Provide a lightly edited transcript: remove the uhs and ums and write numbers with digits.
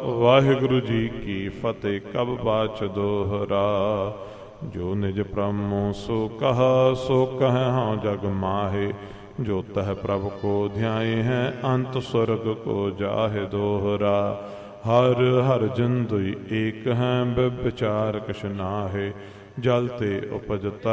ਵਾਹਿਗੁਰੂ ਜੀ ਕੀ ਫਤਿਹ। ਕਬ ਬਾਚ ਦੋਹਰਾ, ਜੋ ਨਿਜ ਪ੍ਰਮੋ ਸੋ ਕਹਾ, ਸੋ ਕਹ ਹਾਂ ਜਗ ਮਾਹੇ। ਜੋ ਤਹ ਪ੍ਰਭ को ध्याए हैं, अंत स्वर्ग को जाहे दोहरा। हर हर जन दुई एक हैं, विचार कछ नाहे। जल ते उपज